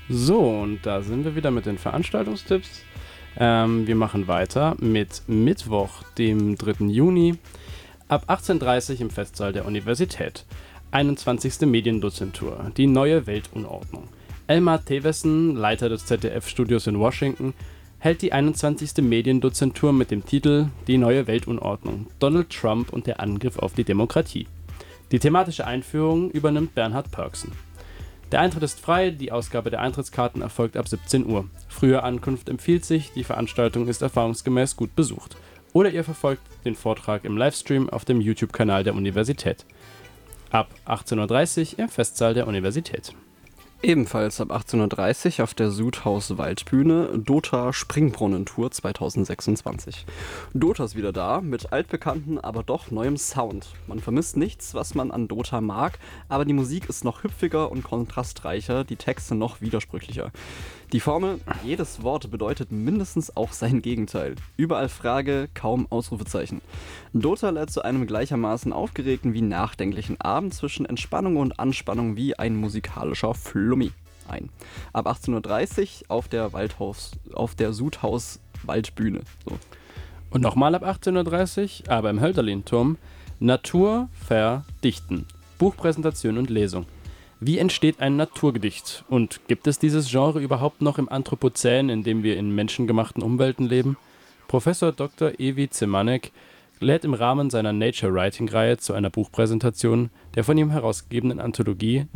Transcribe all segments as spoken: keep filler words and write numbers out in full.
So, und da sind wir wieder mit den Veranstaltungstipps. Ähm, wir machen weiter mit Mittwoch, dem dritten Juni, ab achtzehn Uhr dreißig im Festsaal der Universität. einundzwanzigste Mediendozentur, die neue Weltunordnung. Elmar Thewissen, Leiter des Z D F-Studios in Washington, hält die einundzwanzigste Mediendozentur mit dem Titel Die neue Weltunordnung, Donald Trump und der Angriff auf die Demokratie. Die thematische Einführung übernimmt Bernhard Pörksen. Der Eintritt ist frei, die Ausgabe der Eintrittskarten erfolgt ab siebzehn Uhr. Frühe Ankunft empfiehlt sich, die Veranstaltung ist erfahrungsgemäß gut besucht. Oder ihr verfolgt den Vortrag im Livestream auf dem YouTube-Kanal der Universität. Ab achtzehn Uhr dreißig im Festsaal der Universität. Ebenfalls ab achtzehn Uhr dreißig auf der Sudhaus Waldbühne Dota Springbrunnen-Tour zweitausendsechsundzwanzig. Dota ist wieder da, mit altbekannten, aber doch neuem Sound. Man vermisst nichts, was man an Dota mag, aber die Musik ist noch hüpfiger und kontrastreicher, die Texte noch widersprüchlicher. Die Formel, jedes Wort bedeutet mindestens auch sein Gegenteil. Überall Frage, kaum Ausrufezeichen. Dota lädt zu einem gleichermaßen aufgeregten wie nachdenklichen Abend zwischen Entspannung und Anspannung wie ein musikalischer Flummi ein. Ab achtzehn Uhr dreißig auf der Waldhaus, auf der Sudhaus Waldbühne. So. Und nochmal ab achtzehn Uhr dreißig, aber im Hölderlin-Turm, Natur verdichten. Buchpräsentation und Lesung. Wie entsteht ein Naturgedicht? Und gibt es dieses Genre überhaupt noch im Anthropozän, in dem wir in menschengemachten Umwelten leben? Professor Doktor Ewi Zemanek lädt im Rahmen seiner Nature Writing-Reihe zu einer Buchpräsentation der von ihm herausgegebenen Anthologie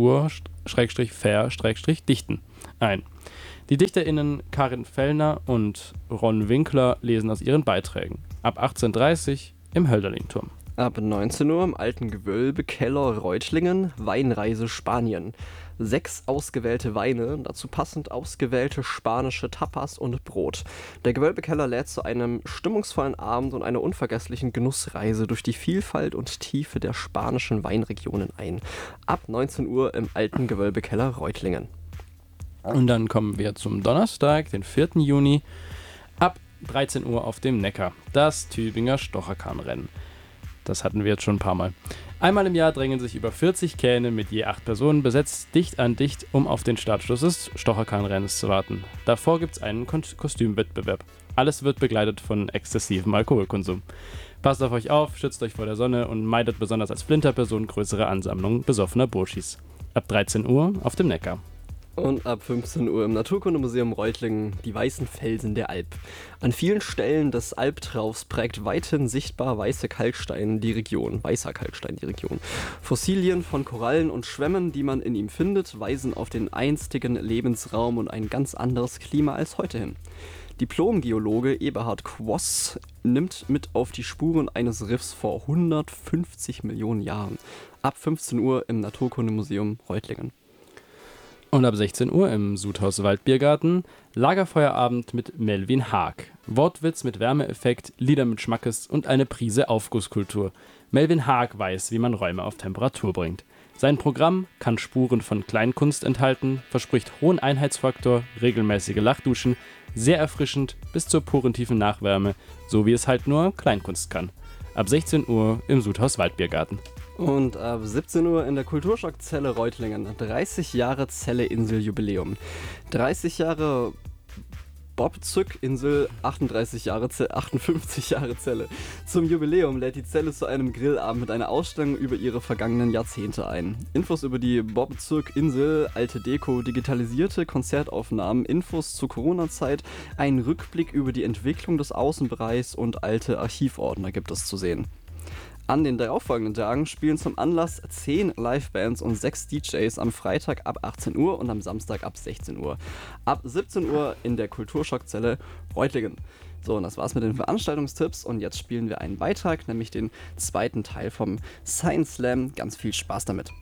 Natur-ver-dichten ein. Die DichterInnen Karin Fellner und Ron Winkler lesen aus ihren Beiträgen. Ab achtzehn Uhr dreißig im Hölderlin-Turm. Ab neunzehn Uhr im alten Gewölbekeller Reutlingen, Weinreise Spanien. Sechs ausgewählte Weine, dazu passend ausgewählte spanische Tapas und Brot. Der Gewölbekeller lädt zu einem stimmungsvollen Abend und einer unvergesslichen Genussreise durch die Vielfalt und Tiefe der spanischen Weinregionen ein. Ab neunzehn Uhr im alten Gewölbekeller Reutlingen. Und dann kommen wir zum Donnerstag, den vierten Juni, ab dreizehn Uhr auf dem Neckar, das Tübinger Stocherkahnrennen. Das hatten wir jetzt schon ein paar Mal. Einmal im Jahr drängen sich über vierzig Kähne mit je acht Personen besetzt dicht an dicht, um auf den Startschuss des Stocherkahnrennens zu warten. Davor gibt es einen Kon- Kostümwettbewerb. Alles wird begleitet von exzessivem Alkoholkonsum. Passt auf euch auf, schützt euch vor der Sonne und meidet besonders als Flinterperson größere Ansammlungen besoffener Burschis. Ab dreizehn Uhr auf dem Neckar. Und ab fünfzehn Uhr im Naturkundemuseum Reutlingen die weißen Felsen der Alp. An vielen Stellen des Albtraufs prägt weithin sichtbar weiße Kalkstein die Region, weißer Kalkstein die Region. Fossilien von Korallen und Schwämmen, die man in ihm findet, weisen auf den einstigen Lebensraum und ein ganz anderes Klima als heute hin. Diplom-Geologe Eberhard Quoss nimmt mit auf die Spuren eines Riffs vor hundertfünfzig Millionen Jahren. Ab fünfzehn Uhr im Naturkundemuseum Reutlingen. Und ab sechzehn Uhr im Sudhaus Waldbiergarten Lagerfeuerabend mit Melvin Haag. Wortwitz mit Wärmeeffekt, Lieder mit Schmackes und eine Prise Aufgusskultur. Melvin Haag weiß, wie man Räume auf Temperatur bringt. Sein Programm kann Spuren von Kleinkunst enthalten, verspricht hohen Einheitsfaktor, regelmäßige Lachduschen, sehr erfrischend bis zur puren tiefen Nachwärme, so wie es halt nur Kleinkunst kann. Ab sechzehn Uhr im Sudhaus Waldbiergarten. Und ab siebzehn Uhr in der Kulturschock-Zelle Reutlingen. dreißig Jahre Zelle-Insel-Jubiläum. dreißig Jahre Bob-Zück-Insel, achtunddreißig Jahre Ze- achtundfünfzig Jahre Zelle. Zum Jubiläum lädt die Zelle zu einem Grillabend mit einer Ausstellung über ihre vergangenen Jahrzehnte ein. Infos über die Bob-Zück-Insel, alte Deko, digitalisierte Konzertaufnahmen, Infos zur Corona-Zeit, ein Rückblick über die Entwicklung des Außenbereichs und alte Archivordner gibt es zu sehen. An den darauffolgenden Tagen spielen zum Anlass zehn Livebands und sechs D Js am Freitag ab achtzehn Uhr und am Samstag ab sechzehn Uhr. Ab siebzehn Uhr in der Kulturschockzelle Reutlingen. So, und das war's mit den Veranstaltungstipps und jetzt spielen wir einen Beitrag, nämlich den zweiten Teil vom Science Slam. Ganz viel Spaß damit.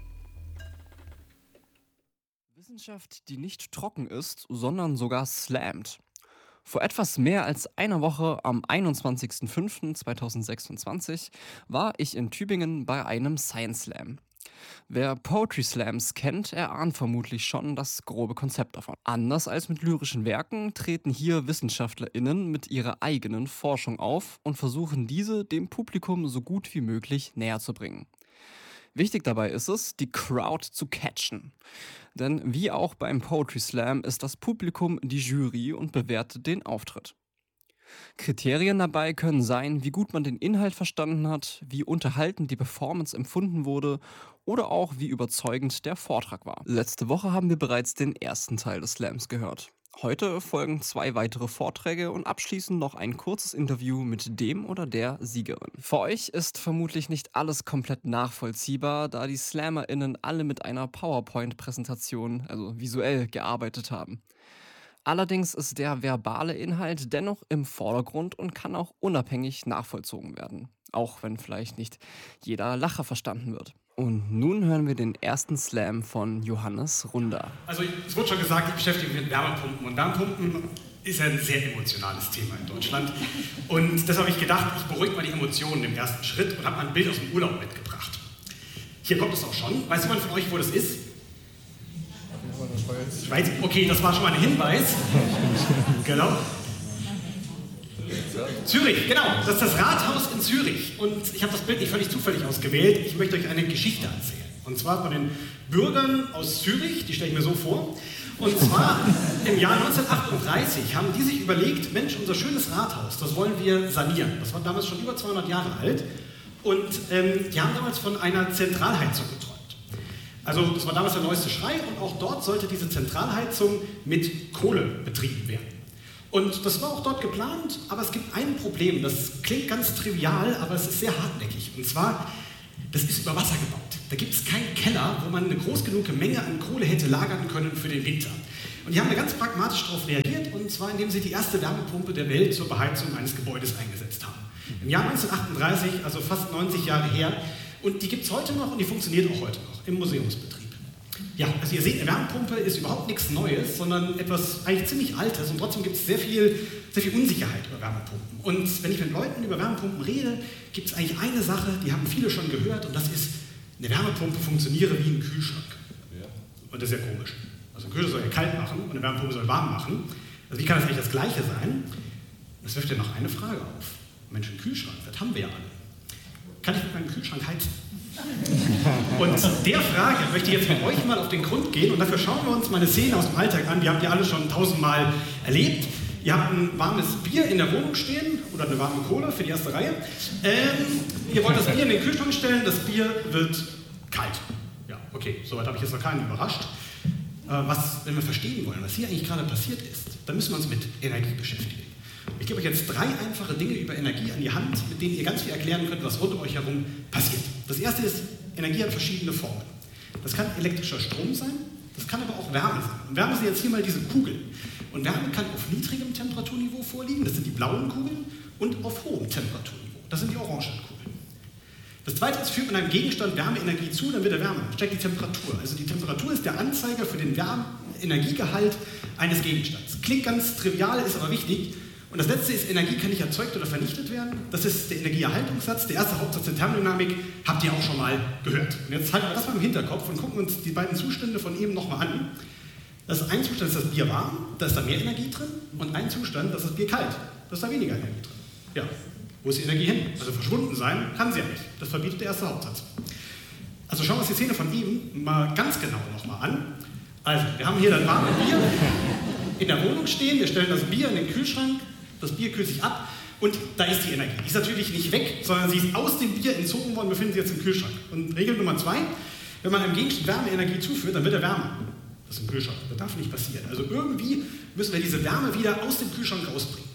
Wissenschaft, die nicht trocken ist, sondern sogar slammt. Vor etwas mehr als einer Woche, am einundzwanzigsten fünften zweitausendsechsundzwanzig, war ich in Tübingen bei einem Science Slam. Wer Poetry Slams kennt, erahnt vermutlich schon das grobe Konzept davon. Anders als mit lyrischen Werken treten hier WissenschaftlerInnen mit ihrer eigenen Forschung auf und versuchen diese dem Publikum so gut wie möglich näher zu bringen. Wichtig dabei ist es, die Crowd zu catchen. Denn wie auch beim Poetry Slam ist das Publikum die Jury und bewertet den Auftritt. Kriterien dabei können sein, wie gut man den Inhalt verstanden hat, wie unterhaltend die Performance empfunden wurde oder auch wie überzeugend der Vortrag war. Letzte Woche haben wir bereits den ersten Teil des Slams gehört. Heute folgen zwei weitere Vorträge und abschließend noch ein kurzes Interview mit dem oder der Siegerin. Für euch ist vermutlich nicht alles komplett nachvollziehbar, da die SlammerInnen alle mit einer PowerPoint-Präsentation, also visuell, gearbeitet haben. Allerdings ist der verbale Inhalt dennoch im Vordergrund und kann auch unabhängig nachvollzogen werden. Auch wenn vielleicht nicht jeder Lacher verstanden wird. Und nun hören wir den ersten Slam von Johannes Runder. Also es wurde schon gesagt, ich beschäftige mich mit Wärmepumpen. Und Wärmepumpen ist ja ein sehr emotionales Thema in Deutschland. Und deshalb habe ich gedacht, ich beruhige mal die Emotionen im ersten Schritt und habe mal ein Bild aus dem Urlaub mitgebracht. Hier kommt es auch schon. Weiß jemand von euch, wo das ist? Schweiz. Okay, das war schon mal ein Hinweis. Genau. Zürich, genau. Das ist das Rathaus in Zürich. Und ich habe das Bild nicht völlig zufällig ausgewählt. Ich möchte euch eine Geschichte erzählen. Und zwar von den Bürgern aus Zürich, die stelle ich mir so vor. Und zwar im Jahr neunzehnhundertachtunddreißig haben die sich überlegt, Mensch, unser schönes Rathaus, das wollen wir sanieren. Das war damals schon über zweihundert Jahre alt. Und ähm, die haben damals von einer Zentralheizung geträumt. Also das war damals der neueste Schrei und auch dort sollte diese Zentralheizung mit Kohle betrieben werden. Und das war auch dort geplant, aber es gibt ein Problem, das klingt ganz trivial, aber es ist sehr hartnäckig. Und zwar, das ist über Wasser gebaut. Da gibt es keinen Keller, wo man eine groß genug Menge an Kohle hätte lagern können für den Winter. Und die haben da ganz pragmatisch darauf reagiert, und zwar indem sie die erste Wärmepumpe der Welt zur Beheizung eines Gebäudes eingesetzt haben. Im Jahr neunzehnhundertachtunddreißig, also fast neunzig Jahre her. Und die gibt es heute noch und die funktioniert auch heute noch im Museumsbetrieb. Ja, also ihr seht, eine Wärmepumpe ist überhaupt nichts Neues, sondern etwas eigentlich ziemlich Altes, und trotzdem gibt es sehr viel, sehr viel Unsicherheit über Wärmepumpen. Und wenn ich mit Leuten über Wärmepumpen rede, gibt es eigentlich eine Sache, die haben viele schon gehört, und das ist, eine Wärmepumpe funktioniere wie ein Kühlschrank. Ja. Und das ist ja komisch. Also ein Kühlschrank soll ja kalt machen und eine Wärmepumpe soll warm machen. Also wie kann das eigentlich das Gleiche sein? Es wirft ja noch eine Frage auf. Mensch, ein Kühlschrank, das haben wir ja alle. Kann ich mit meinem Kühlschrank heizen? Und der Frage möchte ich jetzt mit euch mal auf den Grund gehen, und dafür schauen wir uns mal eine Szene aus dem Alltag an, die habt ihr alle schon tausendmal erlebt. Ihr habt ein warmes Bier in der Wohnung stehen oder eine warme Cola für die erste Reihe. Ähm, ihr wollt das Bier in den Kühlschrank stellen, das Bier wird kalt. Ja, okay, soweit habe ich jetzt noch keinen überrascht. Äh, was, wenn wir verstehen wollen, was hier eigentlich gerade passiert ist, dann müssen wir uns mit Energie beschäftigen. Ich gebe euch jetzt drei einfache Dinge über Energie an die Hand, mit denen ihr ganz viel erklären könnt, was rund um euch herum passiert. Das erste ist, Energie hat verschiedene Formen. Das kann elektrischer Strom sein, das kann aber auch Wärme sein. Und Wärme sind jetzt hier mal diese Kugeln. Und Wärme kann auf niedrigem Temperaturniveau vorliegen, das sind die blauen Kugeln, und auf hohem Temperaturniveau, das sind die orangen Kugeln. Das zweite ist, führt man einem Gegenstand Wärmeenergie zu, dann wird er wärmer, steigt die Temperatur. Also die Temperatur ist der Anzeiger für den Wärmeenergiegehalt eines Gegenstands. Klingt ganz trivial, ist aber wichtig. Und das letzte ist, Energie kann nicht erzeugt oder vernichtet werden. Das ist der Energieerhaltungssatz. Der erste Hauptsatz der Thermodynamik habt ihr auch schon mal gehört. Und jetzt halten wir das mal im Hinterkopf und gucken uns die beiden Zustände von eben nochmal an. Das ist ein Zustand, ist das Bier warm, da ist da mehr Energie drin. Und ein Zustand, das ist das Bier kalt, da ist da weniger Energie drin. Ja, wo ist die Energie hin? Also verschwunden sein kann sie ja nicht. Das verbietet der erste Hauptsatz. Also schauen wir uns die Szene von eben mal ganz genau nochmal an. Also, wir haben hier das warme Bier in der Wohnung stehen. Wir stellen das Bier in den Kühlschrank. Das Bier kühlt sich ab und da ist die Energie. Die ist natürlich nicht weg, sondern sie ist aus dem Bier entzogen worden und befindet sich jetzt im Kühlschrank. Und Regel Nummer zwei, wenn man einem Gegenstand Wärmeenergie zuführt, dann wird er wärmer. Das ist im Kühlschrank. Das darf nicht passieren. Also irgendwie müssen wir diese Wärme wieder aus dem Kühlschrank rausbringen.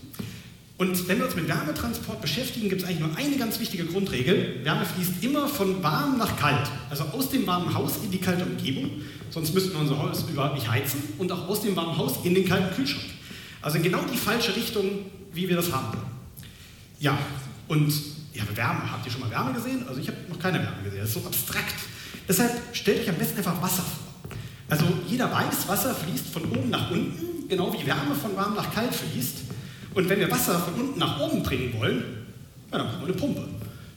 Und wenn wir uns mit Wärmetransport beschäftigen, gibt es eigentlich nur eine ganz wichtige Grundregel. Wärme fließt immer von warm nach kalt. Also aus dem warmen Haus in die kalte Umgebung. Sonst müssten wir unser Haus überhaupt nicht heizen. Und auch aus dem warmen Haus in den kalten Kühlschrank. Also in genau die falsche Richtung, wie wir das haben wollen. Ja, und ja, Wärme. Habt ihr schon mal Wärme gesehen? Also ich habe noch keine Wärme gesehen. Das ist so abstrakt. Deshalb stellt euch am besten einfach Wasser vor. Also jeder weiß, Wasser fließt von oben nach unten, genau wie Wärme von warm nach kalt fließt. Und wenn wir Wasser von unten nach oben bringen wollen, ja, dann brauchen wir eine Pumpe.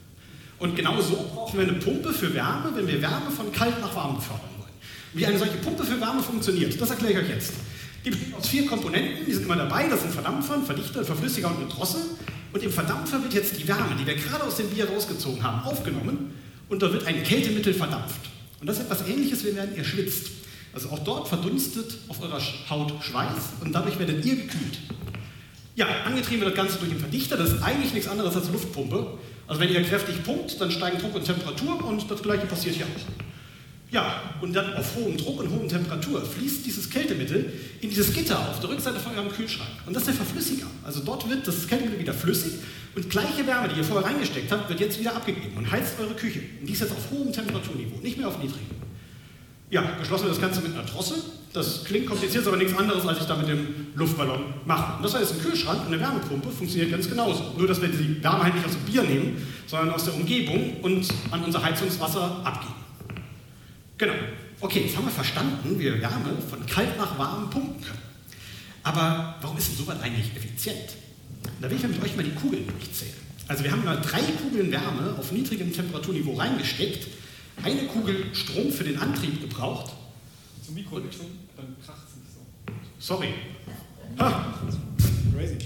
Und genau so brauchen wir eine Pumpe für Wärme, wenn wir Wärme von kalt nach warm befördern wollen. Wie eine solche Pumpe für Wärme funktioniert, das erkläre ich euch jetzt. Die besteht aus vier Komponenten, die sind immer dabei, das sind Verdampfer, ein Verdichter, ein Verflüssiger und eine Drossel. Und im Verdampfer wird jetzt die Wärme, die wir gerade aus dem Bier rausgezogen haben, aufgenommen und da wird ein Kältemittel verdampft. Und das ist etwas Ähnliches, wie wenn ihr schwitzt. Also auch dort verdunstet auf eurer Haut Schweiß und dadurch werdet ihr gekühlt. Ja, angetrieben wird das Ganze durch den Verdichter, das ist eigentlich nichts anderes als Luftpumpe. Also wenn ihr kräftig pumpt, dann steigen Druck und Temperatur und das gleiche passiert hier auch. Ja, und dann auf hohem Druck und hohem Temperatur fließt dieses Kältemittel in dieses Gitter auf der Rückseite von eurem Kühlschrank. Und das ist der Verflüssiger. Also dort wird das Kältemittel wieder flüssig und gleiche Wärme, die ihr vorher reingesteckt habt, wird jetzt wieder abgegeben und heizt eure Küche. Und die ist jetzt auf hohem Temperaturniveau, nicht mehr auf niedrigem. Ja, geschlossen wird das Ganze mit einer Drossel. Das klingt kompliziert, ist aber nichts anderes, als ich da mit dem Luftballon mache. Und das heißt, ein Kühlschrank und eine Wärmepumpe funktioniert ganz genauso. Nur, dass wir die Wärme halt nicht aus dem Bier nehmen, sondern aus der Umgebung und an unser Heizungswasser abgeben. Genau. Okay, jetzt haben wir verstanden, wie wir Wärme von kalt nach warm pumpen können. Aber warum ist denn sowas eigentlich effizient? Da will ich ja mit euch mal die Kugeln durchzählen. Also wir haben mal drei Kugeln Wärme auf niedrigem Temperaturniveau reingesteckt, eine Kugel Strom für den Antrieb gebraucht. Zum Mikro, dann kracht es nicht so. Sorry. Ha. Crazy.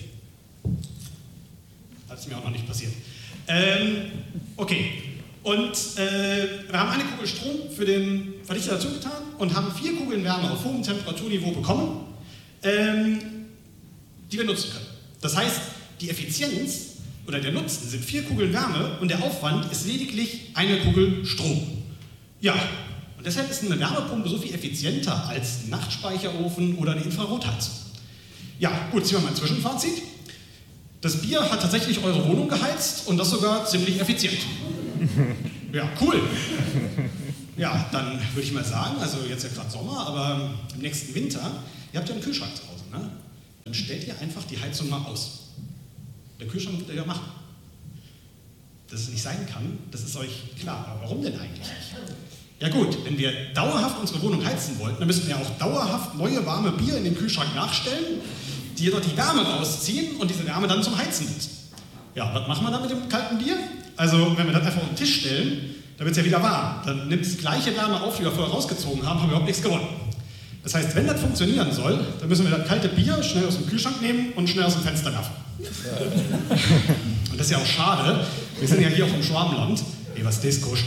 Das ist mir auch noch nicht passiert. Ähm, okay. Und äh, wir haben eine Kugel Strom für den Verdichter dazu getan und haben vier Kugeln Wärme auf hohem Temperaturniveau bekommen, ähm, die wir nutzen können. Das heißt, die Effizienz oder der Nutzen sind vier Kugeln Wärme und der Aufwand ist lediglich eine Kugel Strom. Ja, und deshalb ist eine Wärmepumpe so viel effizienter als ein Nachtspeicherofen oder eine Infrarotheizung. Ja, gut, ziehen wir mal ein Zwischenfazit. Das Bier hat tatsächlich eure Wohnung geheizt und das sogar ziemlich effizient. Ja, cool. Ja, dann würde ich mal sagen, also jetzt ja gerade Sommer, aber im nächsten Winter, ihr habt ja einen Kühlschrank zu Hause, ne? Dann stellt ihr einfach die Heizung mal aus. Der Kühlschrank wird ihr ja machen. Dass es nicht sein kann, das ist euch klar. Aber warum denn eigentlich nicht? Ja gut, wenn wir dauerhaft unsere Wohnung heizen wollten, dann müssten wir auch dauerhaft neue warme Bier in den Kühlschrank nachstellen, die dort die Wärme rausziehen und diese Wärme dann zum Heizen nutzen. Ja, was machen wir dann mit dem kalten Bier? Also wenn wir das einfach auf den Tisch stellen, dann wird es ja wieder warm. Dann nimmt es die gleiche Wärme auf, die wir vorher rausgezogen haben, haben wir überhaupt nichts gewonnen. Das heißt, wenn das funktionieren soll, dann müssen wir das kalte Bier schnell aus dem Kühlschrank nehmen und schnell aus dem Fenster werfen. Und das ist ja auch schade, wir sind ja hier auf dem Schwabenland. Ey, was das kostet.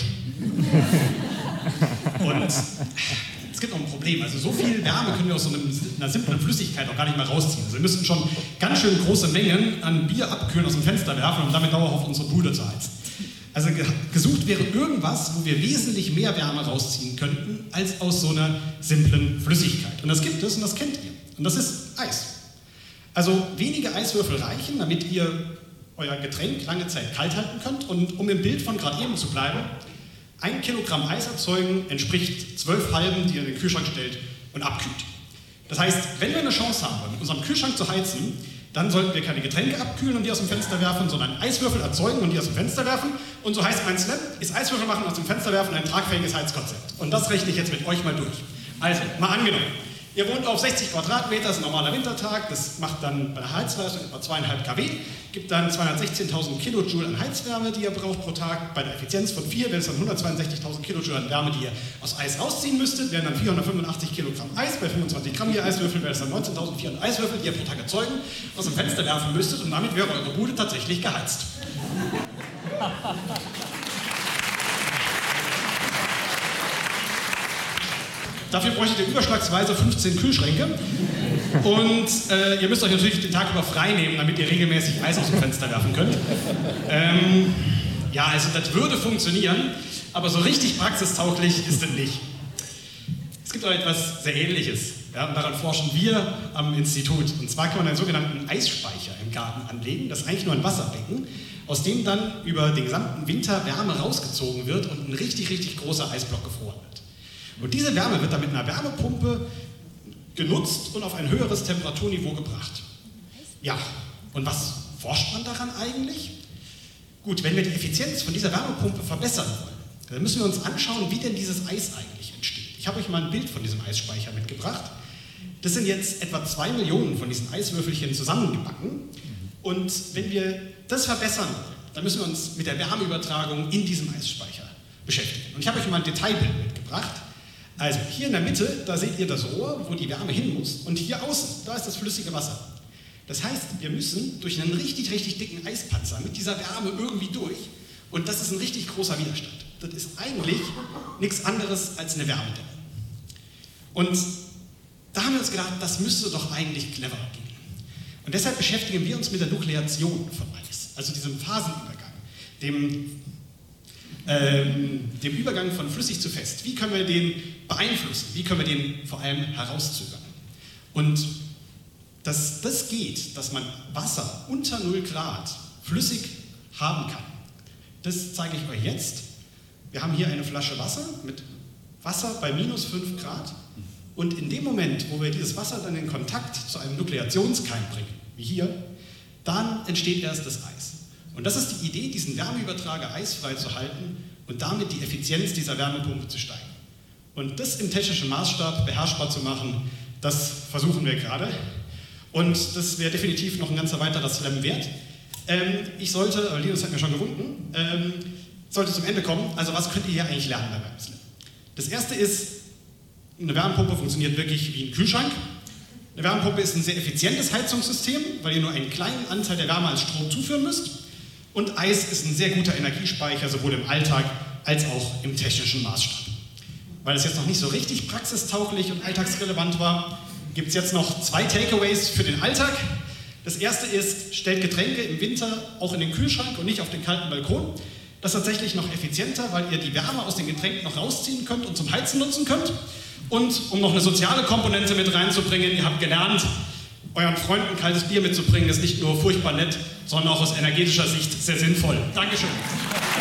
Und es gibt noch ein Problem, also so viel Wärme können wir aus so einem, einer simplen Flüssigkeit auch gar nicht mehr rausziehen. Also wir müssten schon ganz schön große Mengen an Bier abkühlen aus dem Fenster werfen, um damit dauerhaft unsere Bude zu heizen. Also gesucht wäre irgendwas, wo wir wesentlich mehr Wärme rausziehen könnten, als aus so einer simplen Flüssigkeit. Und das gibt es und das kennt ihr. Und das ist Eis. Also wenige Eiswürfel reichen, damit ihr euer Getränk lange Zeit kalt halten könnt. Und um im Bild von gerade eben zu bleiben, ein Kilogramm Eis erzeugen entspricht zwölf halben, die ihr in den Kühlschrank stellt und abkühlt. Das heißt, wenn wir eine Chance haben wollen, mit unserem Kühlschrank zu heizen, dann sollten wir keine Getränke abkühlen und die aus dem Fenster werfen, sondern Eiswürfel erzeugen und die aus dem Fenster werfen. Und so heißt mein Slam, ist Eiswürfel machen und aus dem Fenster werfen ein tragfähiges Heizkonzept. Und das rechne ich jetzt mit euch mal durch. Also, mal angenommen, ihr wohnt auf sechzig Quadratmeter, das ist ein normaler Wintertag, das macht dann bei der Heizleistung etwa zweieinhalb Kilowatt, gibt dann zweihundertsechzehntausend Kilojoule an Heizwärme, die ihr braucht pro Tag. Bei der Effizienz von vier wäre es dann hundertzweiundsechzigtausend Kilojoule an Wärme, die ihr aus Eis rausziehen müsstet, wären dann vierhundertfünfundachtzig Kilogramm Eis, bei fünfundzwanzig Gramm je Eiswürfel wäre es dann neunzehntausendvierhundert Eiswürfel, die ihr pro Tag erzeugen, aus dem Fenster werfen müsstet und damit wäre eure Bude tatsächlich geheizt. Dafür bräuchtet ihr überschlagsweise fünfzehn Kühlschränke und äh, ihr müsst euch natürlich den Tag über frei nehmen, damit ihr regelmäßig Eis aus dem Fenster werfen könnt. Ähm, ja, also das würde funktionieren, aber so richtig praxistauglich ist das nicht. Es gibt auch etwas sehr Ähnliches, ja, und daran forschen wir am Institut. Und zwar kann man einen sogenannten Eisspeicher im Garten anlegen, das ist eigentlich nur ein Wasserbecken, aus dem dann über den gesamten Winter Wärme rausgezogen wird und ein richtig, richtig großer Eisblock gefroren wird. Und diese Wärme wird dann mit einer Wärmepumpe genutzt und auf ein höheres Temperaturniveau gebracht. Ja, und was forscht man daran eigentlich? Gut, wenn wir die Effizienz von dieser Wärmepumpe verbessern wollen, dann müssen wir uns anschauen, wie denn dieses Eis eigentlich entsteht. Ich habe euch mal ein Bild von diesem Eisspeicher mitgebracht. Das sind jetzt etwa zwei Millionen von diesen Eiswürfelchen zusammengebacken. Und wenn wir das verbessern wollen, dann müssen wir uns mit der Wärmeübertragung in diesem Eisspeicher beschäftigen. Und ich habe euch mal ein Detailbild mitgebracht. Also hier in der Mitte, da seht ihr das Rohr, wo die Wärme hin muss. Und hier außen, da ist das flüssige Wasser. Das heißt, wir müssen durch einen richtig, richtig dicken Eispanzer mit dieser Wärme irgendwie durch. Und das ist ein richtig großer Widerstand. das ist eigentlich nichts anderes als eine Wärmedämme. Und da haben wir uns gedacht, das müsste doch eigentlich cleverer gehen. Und deshalb beschäftigen wir uns mit der Nukleation von Eis, also diesem Phasenübergang, dem, ähm, dem Übergang von flüssig zu fest. Wie können wir den beeinflussen? Wie können wir den vor allem herauszögern? Und dass das geht, dass man Wasser unter null Grad flüssig haben kann, das zeige ich euch jetzt. Wir haben hier eine Flasche Wasser mit Wasser bei minus fünf Grad. Und in dem Moment, wo wir dieses Wasser dann in Kontakt zu einem Nukleationskeim bringen, wie hier, dann entsteht erst das Eis. Und das ist die Idee, diesen Wärmeübertrager eisfrei zu halten und damit die Effizienz dieser Wärmepumpe zu steigern. Und das im technischen Maßstab beherrschbar zu machen, das versuchen wir gerade. Und das wäre definitiv noch ein ganzer weiterer Slam wert. Ähm, ich sollte, aber Linus hat mir schon gewunken, ähm, sollte zum Ende kommen. Also was könnt ihr hier eigentlich lernen bei Wärmeslam? Das erste ist, eine Wärmepumpe funktioniert wirklich wie ein Kühlschrank. Eine Wärmepumpe ist ein sehr effizientes Heizungssystem, weil ihr nur einen kleinen Anteil der Wärme als Strom zuführen müsst. Und Eis ist ein sehr guter Energiespeicher, sowohl im Alltag als auch im technischen Maßstab. Weil es jetzt noch nicht so richtig praxistauglich und alltagsrelevant war, gibt es jetzt noch zwei Takeaways für den Alltag. Das erste ist, stellt Getränke im Winter auch in den Kühlschrank und nicht auf den kalten Balkon. Das ist tatsächlich noch effizienter, weil ihr die Wärme aus den Getränken noch rausziehen könnt und zum Heizen nutzen könnt. Und um noch eine soziale Komponente mit reinzubringen, ihr habt gelernt, euren Freunden kaltes Bier mitzubringen, ist nicht nur furchtbar nett, sondern auch aus energetischer Sicht sehr sinnvoll. Dankeschön.